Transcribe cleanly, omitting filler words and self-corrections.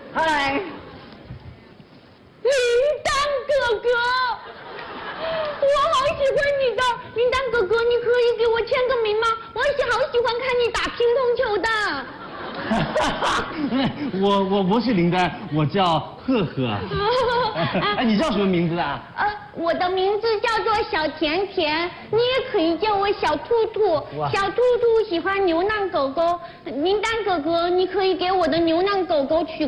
嗨， 铃铛哥哥，我好喜欢你的，铃铛哥哥，你可以给我签个名吗？我好喜欢看你打乒乓球的。 我不是铃铛，我叫赫赫。哎，你叫什么名字啊？ 我的名字叫做小甜甜，你也可以叫我小兔兔。小兔兔喜欢流浪狗狗，铃铛哥哥，你可以给我的流浪狗狗取